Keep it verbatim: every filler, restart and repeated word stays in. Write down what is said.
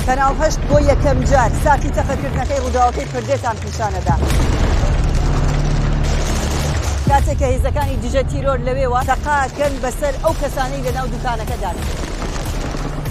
کەناڵ هەشت بۆ یەکەم جار ساتی تەقەکردنەکەی ڕووداوەکەی پردێتان پیشانەدا. کاتێک کە هێزەکانی دژە تیرۆر لەوێوە تەقاکەن بەسەر ئەو کەسانەی لەناو دوکانەکەدان.